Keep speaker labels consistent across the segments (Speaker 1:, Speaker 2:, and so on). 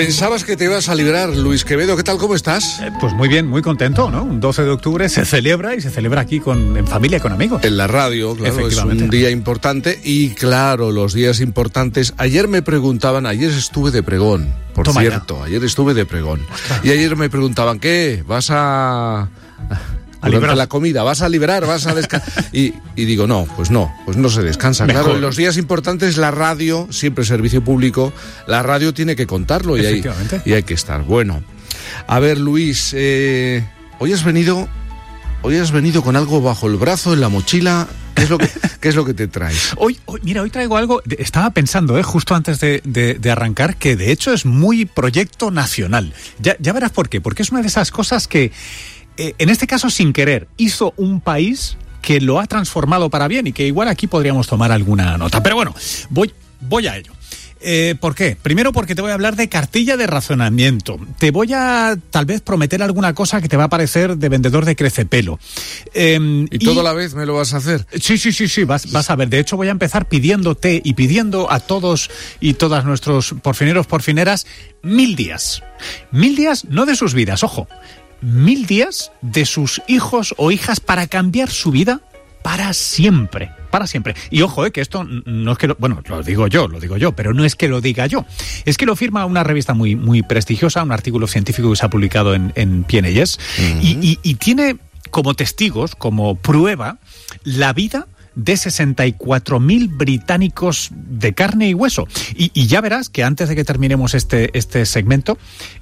Speaker 1: Pensabas que te ibas a librar, Luis Quevedo. ¿Qué tal? ¿Cómo estás?
Speaker 2: Pues muy bien, muy contento, ¿no? Un 12 de octubre se celebra y se celebra aquí en familia, con amigos.
Speaker 1: En la radio, claro, es un día importante. Y claro, los días importantes. Ayer me preguntaban, ayer estuve de pregón, por
Speaker 2: Toma
Speaker 1: cierto,
Speaker 2: ya.
Speaker 1: ayer estuve de pregón. Ostras. Y ayer me preguntaban, ¿qué? ¿Vas a durante la comida, vas a liberar, vas a descansar? y digo, no se descansa.
Speaker 2: Mejor.
Speaker 1: Claro, en los días importantes la radio, siempre servicio público, la radio tiene que contarlo y hay que estar. Bueno, a ver, Luis, hoy has venido con algo bajo el brazo, en la mochila. ¿Qué es lo que te traes?
Speaker 2: Hoy traigo algo, estaba pensando, justo antes de arrancar, que de hecho es muy proyecto nacional. Ya verás por qué, porque es una de esas cosas que, en este caso sin querer, hizo un país que lo ha transformado para bien y que igual aquí podríamos tomar alguna nota. Pero bueno, voy a ello. ¿Por qué? Primero porque te voy a hablar de cartilla de racionamiento. Te voy a tal vez prometer alguna cosa que te va a parecer de vendedor de crecepelo.
Speaker 1: ¿Y todo a la vez me lo vas a hacer?
Speaker 2: Sí, vas a ver. De hecho voy a empezar pidiéndote y pidiendo a todos y todas nuestros porfineros, porfineras, 1000 días. 1000 días no de sus vidas, ojo. 1000 días de sus hijos o hijas para cambiar su vida para siempre. Para siempre. Y ojo, que esto no es que lo digo yo, pero no es que lo diga yo. Es que lo firma una revista muy, muy prestigiosa, un artículo científico que se ha publicado en PNAS, y tiene como testigos, como prueba, la vida de 64.000 británicos de carne y hueso. Y ya verás que antes de que terminemos este segmento,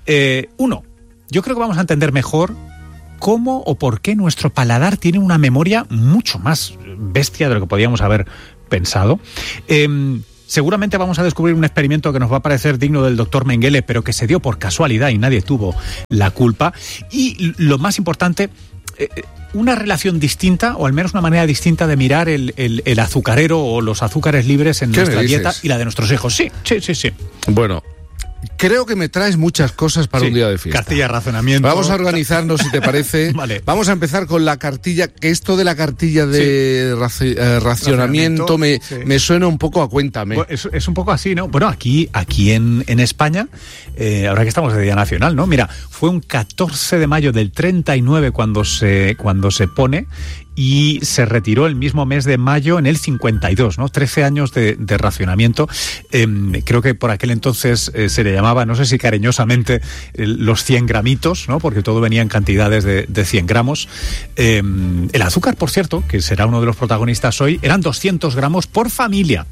Speaker 2: yo creo que vamos a entender mejor cómo o por qué nuestro paladar tiene una memoria mucho más bestia de lo que podíamos haber pensado. Seguramente vamos a descubrir un experimento que nos va a parecer digno del doctor Mengele, pero que se dio por casualidad y nadie tuvo la culpa. Y lo más importante, una relación distinta, o al menos una manera distinta de mirar el azucarero o los azúcares libres en nuestra dieta y la de nuestros hijos. Sí.
Speaker 1: Bueno, creo que me traes muchas cosas para un día de fiesta.
Speaker 2: Cartilla de razonamiento.
Speaker 1: Vamos a organizarnos, si te parece.
Speaker 2: Vale.
Speaker 1: Vamos a empezar con la cartilla, que esto de la cartilla de racionamiento me suena un poco a cuéntame.
Speaker 2: Bueno, es un poco así, ¿no? Bueno, aquí en España, ahora que estamos de Día Nacional, ¿no? Mira, fue un 14 de mayo del 39 cuando se pone, y se retiró el mismo mes de mayo en el 52, ¿no? 13 años de racionamiento. Creo que por aquel entonces se le llamaba, no sé si cariñosamente, los 100 gramitos, ¿no? Porque todo venía en cantidades de 100 gramos. El azúcar, por cierto, que será uno de los protagonistas hoy, eran 200 gramos por familia.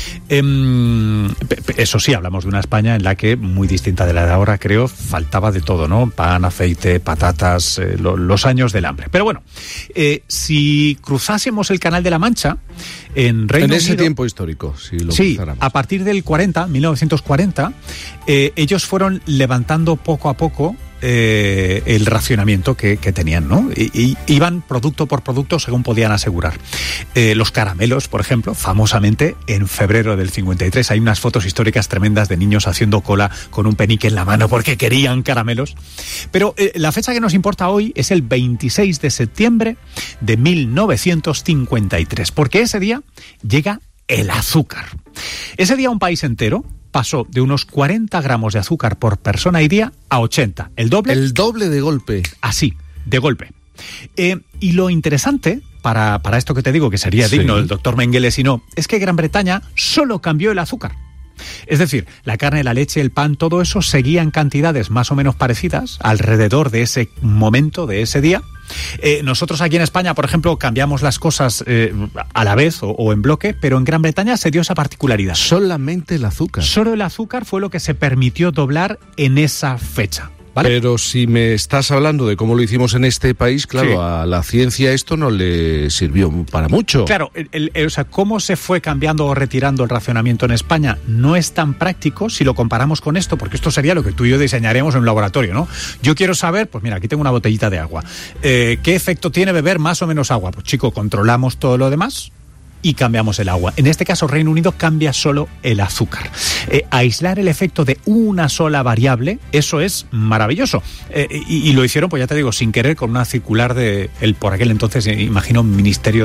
Speaker 2: Eso sí, hablamos de una España en la que, muy distinta de la de ahora, creo, faltaba de todo, ¿no? Pan, aceite, patatas, los años del hambre. Pero bueno, si cruzásemos el Canal de la Mancha en Reino Unido,
Speaker 1: ese tiempo histórico, cruzáramos.
Speaker 2: A partir del 1940, ellos fueron levantando poco a poco el racionamiento que tenían, ¿no? Y iban producto por producto según podían asegurar. Los caramelos, por ejemplo, famosamente en febrero del 53 hay unas fotos históricas tremendas de niños haciendo cola con un penique en la mano porque querían caramelos. Pero la fecha que nos importa hoy es el 26 de septiembre de 1953, porque ese día llega el azúcar. Ese día un país entero pasó de unos 40 gramos de azúcar por persona y día a 80. ¿El doble?
Speaker 1: El doble de golpe.
Speaker 2: Así, de golpe. Y lo interesante, para esto que te digo, que sería digno del doctor Mengele si no, es que Gran Bretaña solo cambió el azúcar. Es decir, la carne, la leche, el pan, todo eso seguía en cantidades más o menos parecidas alrededor de ese momento, de ese día. Nosotros aquí en España, por ejemplo, cambiamos las cosas a la vez o en bloque, pero en Gran Bretaña se dio esa particularidad.
Speaker 1: Solamente el azúcar.
Speaker 2: Solo el azúcar fue lo que se permitió doblar en esa fecha. ¿Vale?
Speaker 1: Pero si me estás hablando de cómo lo hicimos en este país, claro, a la ciencia esto no le sirvió para mucho.
Speaker 2: Claro, o sea, cómo se fue cambiando o retirando el racionamiento en España no es tan práctico si lo comparamos con esto, porque esto sería lo que tú y yo diseñaríamos en un laboratorio, ¿no? Yo quiero saber, pues mira, aquí tengo una botellita de agua. ¿Qué efecto tiene beber más o menos agua? Pues chico, controlamos todo lo demás y cambiamos el agua. En este caso, Reino Unido cambia solo el azúcar. Aislar el efecto de una sola variable, eso es maravilloso. Y lo hicieron, pues ya te digo, sin querer, con una circular por aquel entonces, imagino, Ministerio de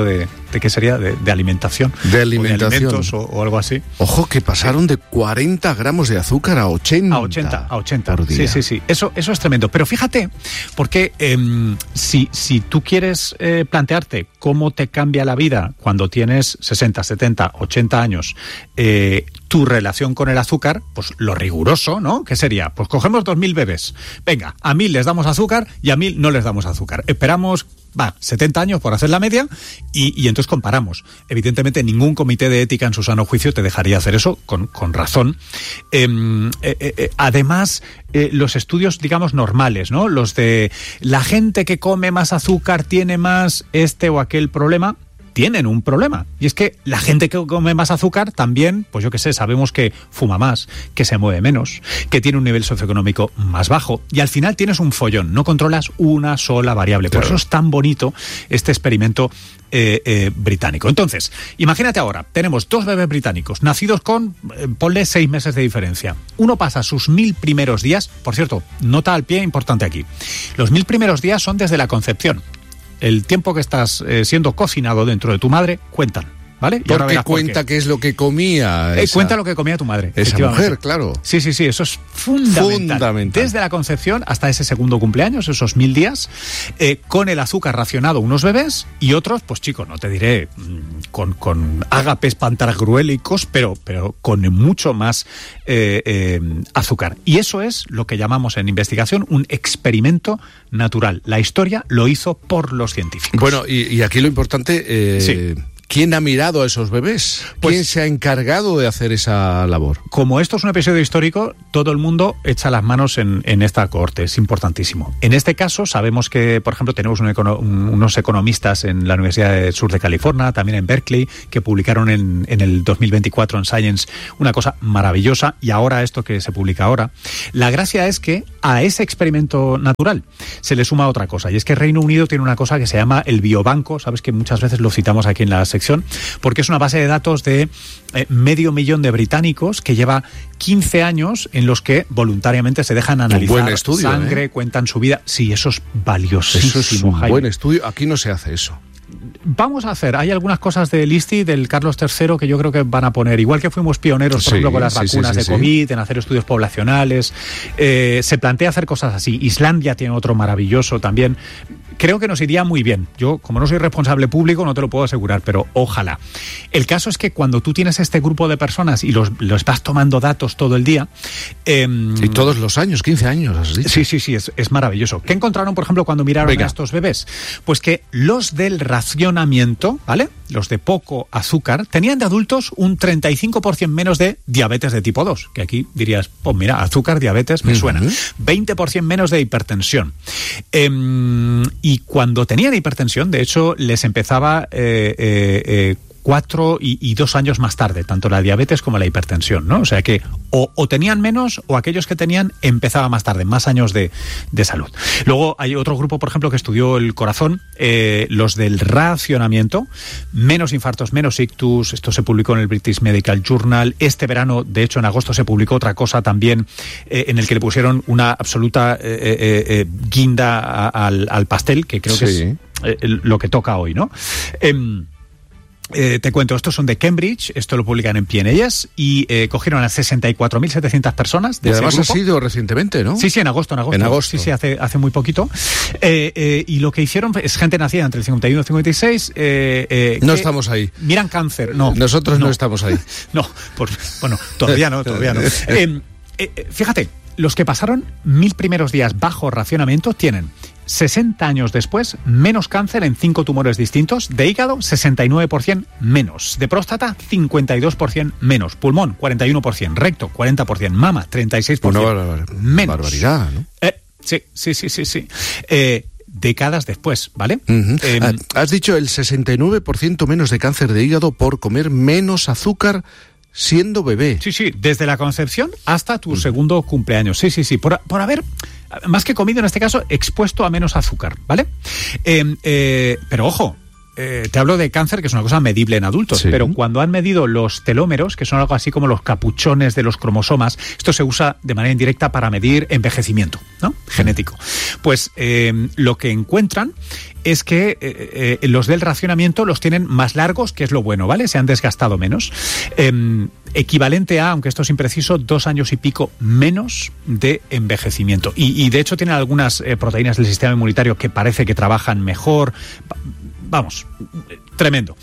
Speaker 2: qué sería? De alimentación.
Speaker 1: De alimentación.
Speaker 2: O de alimentos o algo así.
Speaker 1: Ojo, que pasaron de 40 gramos de azúcar a 80.
Speaker 2: A 80 por día. Sí. Eso es tremendo. Pero fíjate, porque si tú quieres plantearte cómo te cambia la vida cuando tienes 60, 70, 80 años, tu relación con el azúcar, pues lo riguroso, ¿no? ¿Qué sería? Pues cogemos 2.000 bebés. Venga, a 1.000 les damos azúcar y a 1.000 no les damos azúcar. Esperamos 70 años por hacer la media y entonces comparamos. Evidentemente ningún comité de ética en su sano juicio te dejaría hacer eso, con razón. Además, los estudios, digamos, normales, ¿no? Los de la gente que come más azúcar tiene más este o aquel problema, tienen un problema. Y es que la gente que come más azúcar también, pues yo qué sé, sabemos que fuma más, que se mueve menos, que tiene un nivel socioeconómico más bajo. Y al final tienes un follón, no controlas una sola variable. Por eso es tan bonito este experimento británico. Entonces, imagínate ahora, tenemos 2 bebés británicos, nacidos con, ponle 6 meses de diferencia. Uno pasa sus 1.000 primeros días, por cierto, nota al pie importante aquí. Los 1.000 primeros días son desde la concepción. El tiempo que estás siendo cocinado dentro de tu madre, cuentan, ¿vale?
Speaker 1: Y ahora cuenta qué es lo que comía.
Speaker 2: Cuenta lo que comía tu madre.
Speaker 1: Esa mujer, claro.
Speaker 2: Sí, eso es fundamental. Desde la concepción hasta ese segundo cumpleaños, esos 1.000 días, con el azúcar racionado unos bebés y otros, pues chicos, no te diré con ágapes pantagruélicos, pero con mucho más azúcar. Y eso es lo que llamamos en investigación un experimento natural. La historia lo hizo por los científicos.
Speaker 1: Bueno, y aquí lo importante...
Speaker 2: Sí.
Speaker 1: ¿Quién ha mirado a esos bebés? ¿Quién se ha encargado de hacer esa labor?
Speaker 2: Como esto es un episodio histórico, todo el mundo echa las manos en esta cohorte, es importantísimo. En este caso, sabemos que, por ejemplo, tenemos unos economistas en la Universidad del Sur de California, también en Berkeley, que publicaron en el 2024 en Science una cosa maravillosa, y ahora esto que se publica ahora. La gracia es que a ese experimento natural se le suma otra cosa, y es que Reino Unido tiene una cosa que se llama el biobanco, sabes que muchas veces lo citamos aquí en la sección, porque es una base de datos de 500.000 de británicos que lleva 15 años en los que voluntariamente se dejan analizar
Speaker 1: un buen estudio,
Speaker 2: sangre, cuentan su vida. Sí, eso es valiosísimo.
Speaker 1: Eso es un buen estudio. Aquí no se hace eso.
Speaker 2: Vamos a hacer, hay algunas cosas del ISTI, del Carlos III, que yo creo que van a poner, igual que fuimos pioneros, por ejemplo, con las vacunas de COVID, en hacer estudios poblacionales, se plantea hacer cosas así. Islandia tiene otro maravilloso también. Creo que nos iría muy bien. Yo, como no soy responsable público, no te lo puedo asegurar, pero ojalá. El caso es que cuando tú tienes este grupo de personas y los vas tomando datos todo el día...
Speaker 1: y todos los años, 15 años, has dicho.
Speaker 2: Sí, es maravilloso. ¿Qué encontraron, por ejemplo, cuando miraron a estos bebés? Pues que los del racionamiento, ¿vale? Los de poco azúcar, tenían de adultos un 35% menos de diabetes de tipo 2, que aquí dirías, pues mira, azúcar, diabetes, me suena. 20% menos de hipertensión. Y cuando tenían hipertensión, de hecho, les empezaba 4 y 2 años más tarde, tanto la diabetes como la hipertensión, ¿no? O sea que o tenían menos, o aquellos que tenían empezaba más tarde, más años de salud. Luego hay otro grupo, por ejemplo, que estudió el corazón, los del racionamiento, menos infartos, menos ictus. Esto se publicó en el British Medical Journal. Este verano, de hecho, en agosto se publicó otra cosa también, en el que le pusieron una absoluta guinda al pastel, que creo que es lo que toca hoy, ¿no? Te cuento, estos son de Cambridge, esto lo publican en PNAS y cogieron a 64.700 personas de
Speaker 1: y además
Speaker 2: ese grupo.
Speaker 1: Ha sido recientemente, ¿no?
Speaker 2: Sí, en agosto. Sí, hace muy poquito. Y lo que hicieron es gente nacida entre el 51 y el 56.
Speaker 1: No estamos ahí.
Speaker 2: Miran cáncer, no.
Speaker 1: Nosotros no estamos ahí.
Speaker 2: No, bueno, todavía no. Fíjate, los que pasaron 1.000 primeros días bajo racionamiento tienen 60 años después, menos cáncer en 5 tumores distintos, de hígado 69% menos, de próstata 52% menos, pulmón 41%, recto 40%, mama 36% menos.
Speaker 1: Barbaridad, ¿no?
Speaker 2: Sí. Décadas después, ¿vale?
Speaker 1: Has dicho el 69% menos de cáncer de hígado por comer menos azúcar siendo bebé.
Speaker 2: Sí, desde la concepción hasta tu segundo cumpleaños. Sí, por haber, más que comido en este caso, expuesto a menos azúcar, ¿vale? Pero ojo, te hablo de cáncer, que es una cosa medible en adultos, pero cuando han medido los telómeros, que son algo así como los capuchones de los cromosomas, esto se usa de manera indirecta para medir envejecimiento, ¿no? Genético. Pues lo que encuentran es que los del racionamiento los tienen más largos, que es lo bueno, ¿vale? Se han desgastado menos. Equivalente a, aunque esto es impreciso, 2 años y pico menos de envejecimiento. Y de hecho tienen algunas proteínas del sistema inmunitario que parece que trabajan mejor. Vamos, tremendo.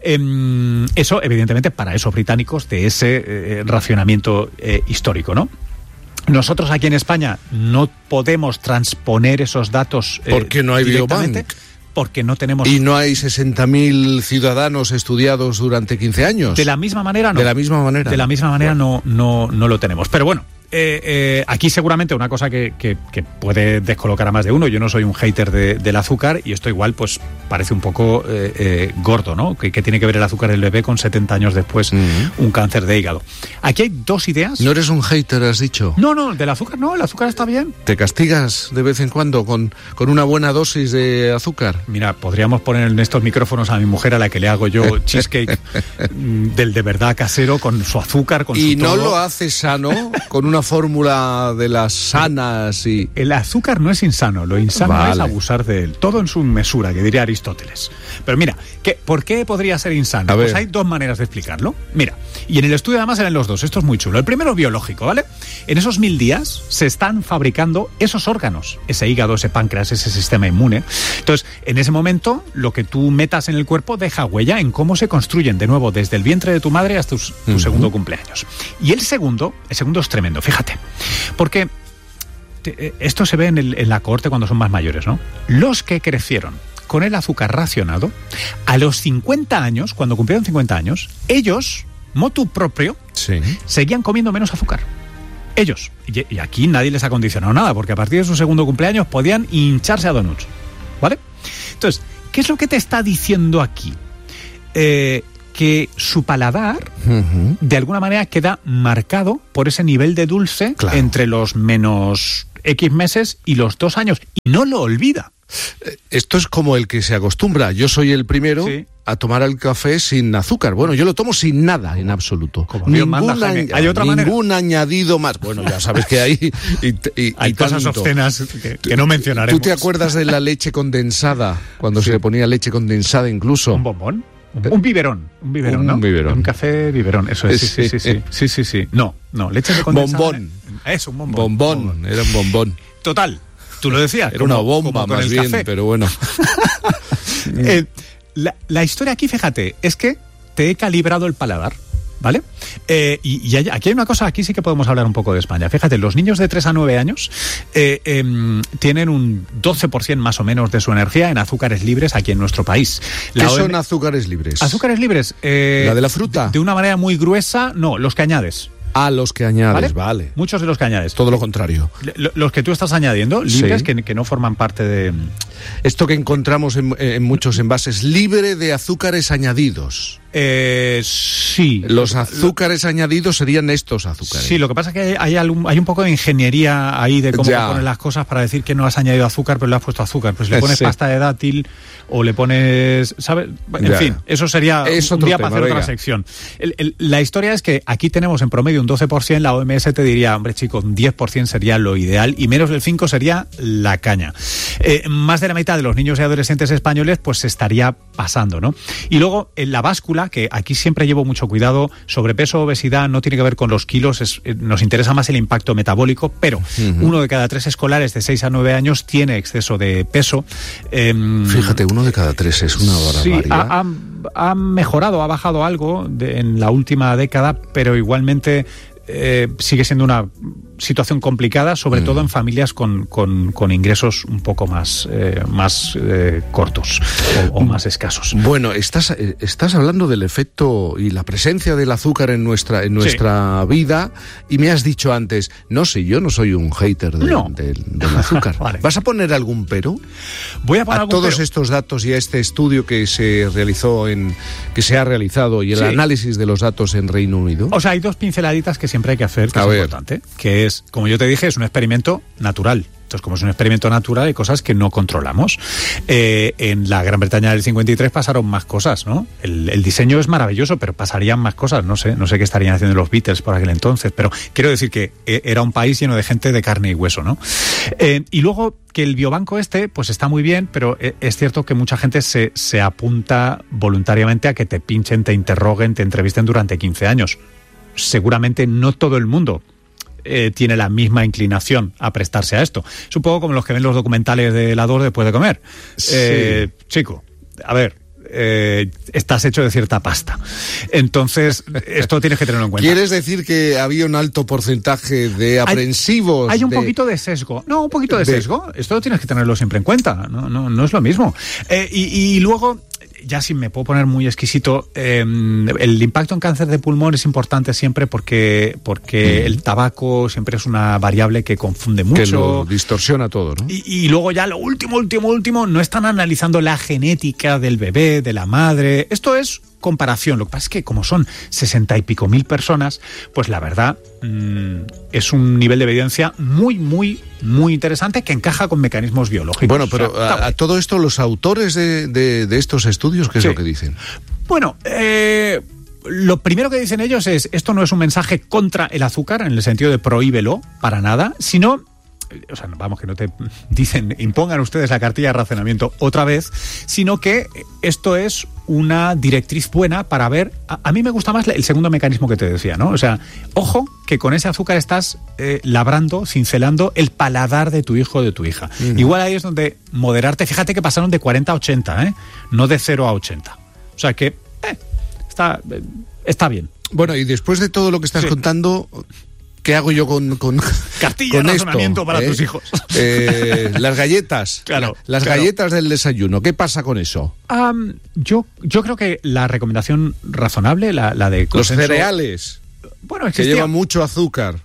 Speaker 2: Eso, evidentemente, para esos británicos de ese racionamiento histórico, ¿no? Nosotros aquí en España no podemos transponer esos datos
Speaker 1: porque no hay biobank.
Speaker 2: Porque no tenemos...
Speaker 1: Y no hay 60.000 ciudadanos estudiados durante 15 años.
Speaker 2: De la misma manera, no.
Speaker 1: De la misma manera.
Speaker 2: De la misma manera, bueno. no lo tenemos. Pero bueno, aquí seguramente una cosa que puede descolocar a más de uno. Yo no soy un hater del azúcar y esto igual pues parece un poco gordo, ¿no? Que tiene que ver el azúcar del bebé con 70 años después un cáncer de hígado. Aquí hay 2 ideas.
Speaker 1: ¿No eres un hater, has dicho?
Speaker 2: No, del azúcar no, el azúcar está bien.
Speaker 1: ¿Te castigas de vez en cuando con una buena dosis de azúcar?
Speaker 2: Mira, podríamos poner en estos micrófonos a mi mujer, a la que le hago yo cheesecake del de verdad casero, con su azúcar, con su todo.
Speaker 1: ¿Y no lo haces sano? Con una fórmula de las sanas y...
Speaker 2: El azúcar no es insano, lo insano es abusar de él. Todo en su mesura, que diría Aristóteles. Pero mira, ¿por qué podría ser insano? Pues hay 2 maneras de explicarlo. Mira, y en el estudio además eran los 2, esto es muy chulo. El primero biológico, ¿vale? En esos 1000 días se están fabricando esos órganos, ese hígado, ese páncreas, ese sistema inmune. Entonces, en ese momento, lo que tú metas en el cuerpo deja huella en cómo se construyen de nuevo desde el vientre de tu madre hasta tu segundo cumpleaños. Y el segundo es tremendo, fíjate, porque esto se ve en la cohorte cuando son más mayores, ¿no? Los que crecieron con el azúcar racionado, a los 50 años, cuando cumplieron 50 años, ellos, motu propio, seguían comiendo menos azúcar. Ellos. Y aquí nadie les ha condicionado nada, porque a partir de su segundo cumpleaños podían hincharse a donuts, ¿vale? Entonces, ¿qué es lo que te está diciendo aquí? Que su paladar, de alguna manera, queda marcado por ese nivel de dulce entre los menos X meses y los 2 años. Y no lo olvida.
Speaker 1: Esto es como el que se acostumbra. Yo soy el primero a tomar el café sin azúcar. Bueno, yo lo tomo sin nada en absoluto.
Speaker 2: ¿Hay otra manera?
Speaker 1: Ningún añadido más. Bueno, ya sabes que hay...
Speaker 2: hay cosas obscenas que no mencionaremos.
Speaker 1: ¿Tú te acuerdas de la leche condensada? Cuando se le ponía leche condensada incluso.
Speaker 2: ¿Un bombón? Un biberón, ¿no?
Speaker 1: Un biberón.
Speaker 2: Un café biberón, eso es, sí. No, leche de condensada.
Speaker 1: Bombón.
Speaker 2: Es un bombón.
Speaker 1: Bombón, era un bombón.
Speaker 2: Total, tú lo decías.
Speaker 1: Era una bomba más bien, café. Pero bueno.
Speaker 2: La historia aquí, fíjate, es que te he calibrado el paladar, ¿vale? Y aquí hay una cosa, aquí sí que podemos hablar un poco de España. Fíjate, los niños de 3 a 9 años tienen un 12% más o menos de su energía en azúcares libres aquí en nuestro país.
Speaker 1: ¿Qué son azúcares libres?
Speaker 2: Azúcares libres.
Speaker 1: ¿La de la fruta?
Speaker 2: De una manera muy gruesa, no, los que añades.
Speaker 1: Los que añades, vale.
Speaker 2: Muchos de los que añades.
Speaker 1: Todo lo contrario.
Speaker 2: Los que tú estás añadiendo, libres, que no forman parte de...
Speaker 1: Esto que encontramos en muchos envases, libre de azúcares añadidos.
Speaker 2: Sí.
Speaker 1: Los azúcares añadidos serían estos azúcares.
Speaker 2: Sí, lo que pasa es que hay un poco de ingeniería ahí de cómo pones las cosas para decir que no has añadido azúcar, pero le has puesto azúcar. Pues le pones pasta de dátil o le pones... ¿sabes? En fin, eso sería un día para hacer otra sección. La historia es que aquí tenemos en promedio un 12%, la OMS te diría, hombre chico, un 10% sería lo ideal y menos del 5% sería la caña. Más de la mitad de los niños y adolescentes españoles pues se estaría pasando, ¿no? Y luego en la báscula, que aquí siempre llevo mucho cuidado, sobrepeso, obesidad, no tiene que ver con los kilos, nos interesa más el impacto metabólico, pero 1 de cada 3 escolares de 6 a 9 años tiene exceso de peso.
Speaker 1: Fíjate, 1 de cada 3 es una barbaridad.
Speaker 2: Sí, ha mejorado, ha bajado algo en la última década, pero igualmente sigue siendo una situación complicada, sobre todo en familias con ingresos un poco más cortos o más escasos.
Speaker 1: Bueno, estás hablando del efecto y la presencia del azúcar en nuestra vida, y me has dicho antes, yo no soy un hater del azúcar. Vale. ¿Vas a poner algún pero?
Speaker 2: Voy a poner algún
Speaker 1: todos
Speaker 2: pero.
Speaker 1: Estos datos y a este estudio que se ha realizado y el análisis de los datos en Reino Unido.
Speaker 2: O sea, hay 2 pinceladitas que siempre hay que hacer, que es importante, que es, como yo te dije, es un experimento natural. Esto es como es un experimento natural de cosas que no controlamos. En la Gran Bretaña del 53 pasaron más cosas, ¿no? El diseño es maravilloso, pero pasarían más cosas. No sé qué estarían haciendo los Beatles por aquel entonces, pero quiero decir que era un país lleno de gente de carne y hueso, ¿no? Y luego que el biobanco pues está muy bien, pero es cierto que mucha gente se apunta voluntariamente a que te pinchen, te interroguen, te entrevisten durante 15 años. Seguramente no todo el mundo tiene la misma inclinación a prestarse a esto. Es un poco como los que ven los documentales de helador después de comer. Sí. Chico, a ver, estás hecho de cierta pasta. Entonces, esto tienes que tenerlo en cuenta.
Speaker 1: ¿Quieres decir que había un alto porcentaje de aprensivos?
Speaker 2: Hay un poquito de sesgo. No, un poquito de sesgo. Esto tienes que tenerlo siempre en cuenta. No es lo mismo. Y luego, ya si me puedo poner muy exquisito, el impacto en cáncer de pulmón es importante siempre porque el tabaco siempre es una variable que confunde mucho.
Speaker 1: Que lo distorsiona todo, ¿no?
Speaker 2: Y luego ya lo último, no están analizando la genética del bebé, de la madre. Esto es comparación. Lo que pasa es que como son 60 y pico mil personas, pues la verdad es un nivel de evidencia muy, muy, muy interesante que encaja con mecanismos biológicos.
Speaker 1: Bueno, pero a todo esto, los autores de estos estudios, ¿qué es lo que dicen?
Speaker 2: Bueno, lo primero que dicen ellos es, esto no es un mensaje contra el azúcar, en el sentido de prohíbelo, para nada, sino... O sea, vamos, que no te dicen, impongan ustedes la cartilla de racionamiento otra vez, sino que esto es una directriz buena para ver... A mí me gusta más el segundo mecanismo que te decía, ¿no? O sea, ojo, que con ese azúcar estás labrando, cincelando el paladar de tu hijo o de tu hija. Igual ahí es donde moderarte. Fíjate que pasaron de 40 a 80, no de 0 a 80. O sea que está bien.
Speaker 1: Bueno, y después de todo lo que estás contando... ¿Qué hago yo con
Speaker 2: cartilla de razonamiento para tus hijos?
Speaker 1: Las galletas.
Speaker 2: Claro.
Speaker 1: Las galletas del desayuno. ¿Qué pasa con eso?
Speaker 2: Yo creo que la recomendación razonable, la de consenso,
Speaker 1: los cereales.
Speaker 2: Bueno,
Speaker 1: que llevan mucho azúcar.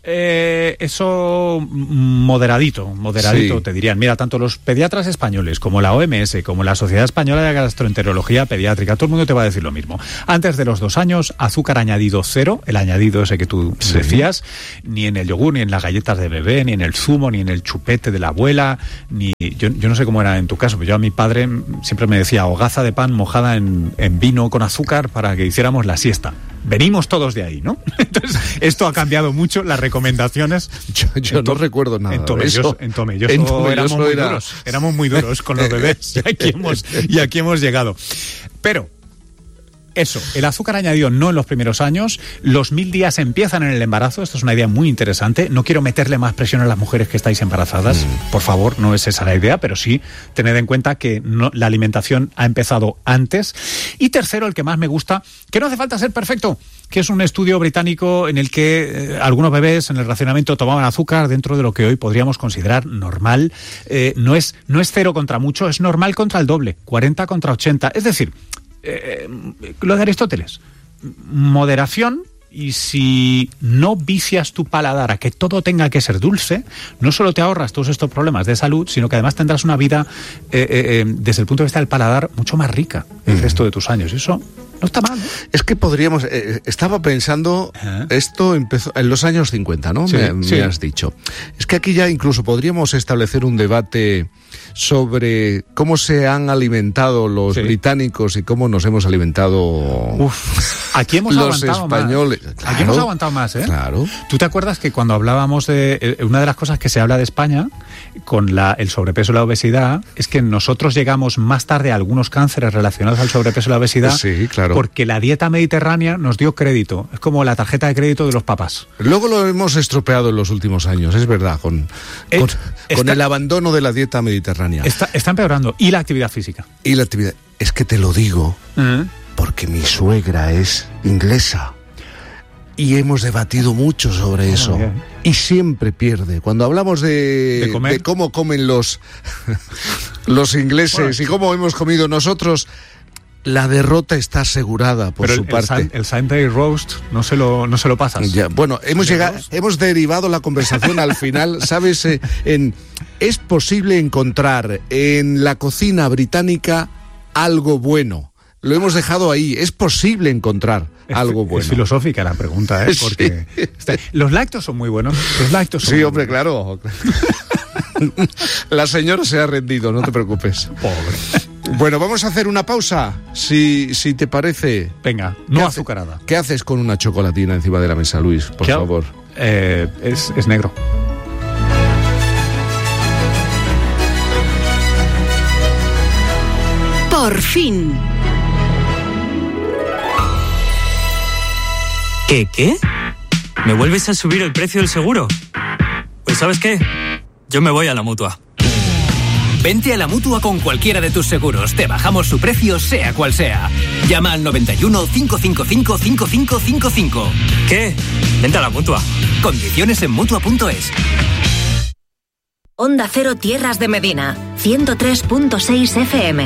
Speaker 2: Eso moderadito, sí. Te dirían. Mira, tanto los pediatras españoles como la OMS, como la Sociedad Española de Gastroenterología Pediátrica, todo el mundo te va a decir lo mismo. Antes de los 2 años, azúcar añadido 0, el añadido ese que tú decías, ni en el yogur, ni en las galletas de bebé, ni en el zumo, ni en el chupete de la abuela, ni yo no sé cómo era en tu caso, pero yo a mi padre siempre me decía hogaza de pan mojada en vino con azúcar para que hiciéramos la siesta. Venimos todos de ahí, ¿no? Entonces, esto ha cambiado mucho las recomendaciones.
Speaker 1: Yo no recuerdo nada de eso.
Speaker 2: En Tomelloso éramos muy duros con los bebés y aquí hemos llegado. Pero eso, el azúcar añadido no en los primeros años, los 1000 días empiezan en el embarazo, esto es una idea muy interesante, no quiero meterle más presión a las mujeres que estáis embarazadas, por favor, no es esa la idea, pero sí tened en cuenta que la alimentación ha empezado antes. Y tercero, el que más me gusta, que no hace falta ser perfecto, que es un estudio británico en el que algunos bebés en el racionamiento tomaban azúcar dentro de lo que hoy podríamos considerar normal. No es 0 contra mucho, es normal contra el doble, 40 contra 80, es decir... lo de Aristóteles, moderación, y si no vicias tu paladar a que todo tenga que ser dulce, no solo te ahorras todos estos problemas de salud, sino que además tendrás una vida desde el punto de vista del paladar mucho más rica el resto de tus años. Eso no está mal, ¿no?
Speaker 1: Es que podríamos... estaba pensando, esto empezó en los años 50, ¿no? Me has dicho. Es que aquí ya incluso podríamos establecer un debate sobre cómo se han alimentado los británicos y cómo nos hemos alimentado
Speaker 2: aquí hemos
Speaker 1: los españoles.
Speaker 2: Claro, aquí hemos aguantado más, ¿eh?
Speaker 1: Claro.
Speaker 2: ¿Tú te acuerdas que cuando hablábamos de... una de las cosas que se habla de España con el sobrepeso y la obesidad es que nosotros llegamos más tarde a algunos cánceres relacionados al sobrepeso y la obesidad, porque la dieta mediterránea nos dio crédito. Es como la tarjeta de crédito de los papás.
Speaker 1: Luego lo hemos estropeado en los últimos años, es verdad, con el abandono de la dieta mediterránea.
Speaker 2: Está empeorando. Y la actividad física.
Speaker 1: Y la actividad... Es que te lo digo porque mi suegra es inglesa. Y hemos debatido mucho sobre eso. Y siempre pierde. Cuando hablamos de cómo comen los ingleses y cómo hemos comido nosotros, la derrota está asegurada por su parte.
Speaker 2: El Sunday Roast no se lo pasas.
Speaker 1: Ya, bueno, hemos derivado la conversación al final, ¿sabes? Es posible encontrar en la cocina británica algo bueno. Lo hemos dejado ahí. Es posible encontrar algo bueno.
Speaker 2: Es filosófica la pregunta, ¿eh? Porque los lácteos son muy buenos. Los lácteos son
Speaker 1: hombre, claro. La señora se ha rendido, no te preocupes.
Speaker 2: Pobre.
Speaker 1: Bueno, vamos a hacer una pausa, si te parece.
Speaker 2: Venga, no azucarada.
Speaker 1: ¿Qué haces con una chocolatina encima de la mesa, Luis? Por favor.
Speaker 2: Es negro.
Speaker 3: Por fin.
Speaker 4: ¿Qué? ¿Me vuelves a subir el precio del seguro? Pues ¿sabes qué? Yo me voy a la Mutua.
Speaker 5: Vente a la Mutua con cualquiera de tus seguros. Te bajamos su precio, sea cual sea. Llama al 91 555 5555.
Speaker 4: ¿Qué? Vente a la Mutua.
Speaker 5: Condiciones en Mutua.es.
Speaker 6: Onda Cero Tierras de Medina, 103.6 FM.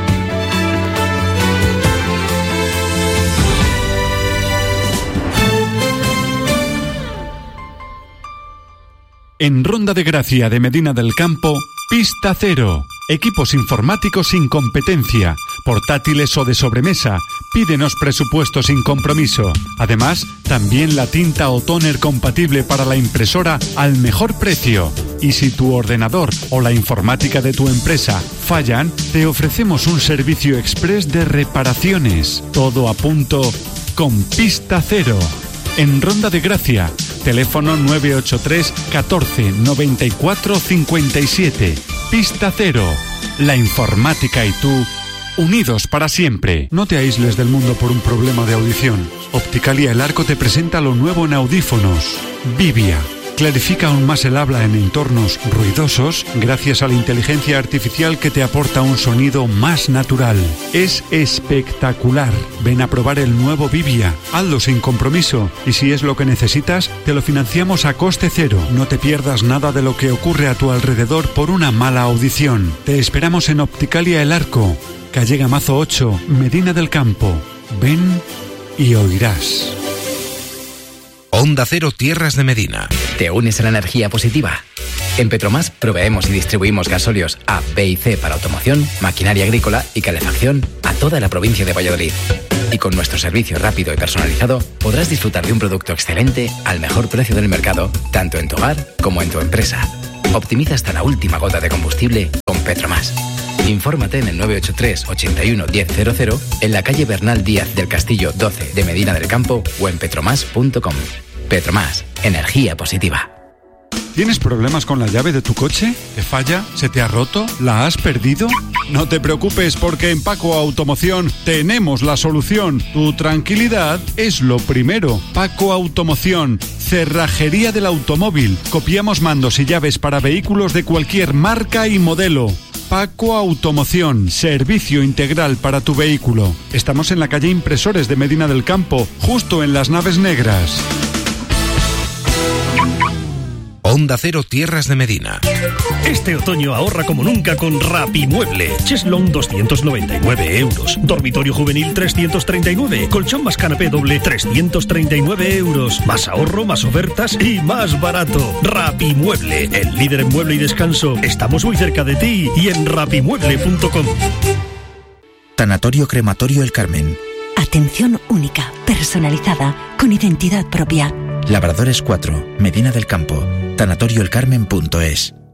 Speaker 7: En Ronda de Gracia de Medina del Campo, Pista Cero. Equipos informáticos sin competencia, portátiles o de sobremesa. Pídenos presupuesto sin compromiso. Además, también la tinta o tóner compatible para la impresora al mejor precio. Y si tu ordenador o la informática de tu empresa fallan, te ofrecemos un servicio express de reparaciones. Todo a punto con Pista Cero. En Ronda de Gracia, teléfono 983 14 94 57. Pista Cero. La informática y tú, unidos para siempre. No te aísles del mundo por un problema de audición. Opticalia El Arco te presenta lo nuevo en audífonos. Vivia. Clarifica aún más el habla en entornos ruidosos gracias a la inteligencia artificial que te aporta un sonido más natural. Es espectacular. Ven a probar el nuevo Vivia. Hazlo sin compromiso y si es lo que necesitas, te lo financiamos a coste cero. No te pierdas nada de lo que ocurre a tu alrededor por una mala audición. Te esperamos en Opticalia El Arco, calle Gamazo 8, Medina del Campo. Ven y oirás.
Speaker 8: Onda Cero Tierras de Medina.
Speaker 5: ¿Te unes a la energía positiva? En Petromás proveemos y distribuimos gasóleos A, B y C para automoción, maquinaria agrícola y calefacción a toda la provincia de Valladolid. Y con nuestro servicio rápido y personalizado podrás disfrutar de un producto excelente al mejor precio del mercado, tanto en tu hogar como en tu empresa. Optimiza hasta la última gota de combustible con Petromás. Infórmate en el 983 81 1000 en la calle Bernal Díaz del Castillo 12 de Medina del Campo o en petromás.com. Petromás, energía positiva.
Speaker 7: ¿Tienes problemas con la llave de tu coche? ¿Te falla? ¿Se te ha roto? ¿La has perdido? No te preocupes porque en Paco Automoción tenemos la solución. Tu tranquilidad es lo primero. Paco Automoción, cerrajería del automóvil. Copiamos mandos y llaves para vehículos de cualquier marca y modelo. Paco Automoción, servicio integral para tu vehículo. Estamos en la calle Impresores de Medina del Campo, justo en las Naves Negras.
Speaker 8: Onda Cero Tierras de Medina.
Speaker 9: Este otoño ahorra como nunca con Rapimueble. Cheslón 299 euros. Dormitorio juvenil 339. Colchón más canapé doble 339 euros. Más ahorro, más ofertas y más barato. Rapimueble, el líder en mueble y descanso. Estamos muy cerca de ti y en rapimueble.com.
Speaker 10: Tanatorio Crematorio El Carmen.
Speaker 11: Atención única, personalizada, con identidad propia.
Speaker 10: Labradores 4, Medina del Campo. Tanatorioelcarmen.es.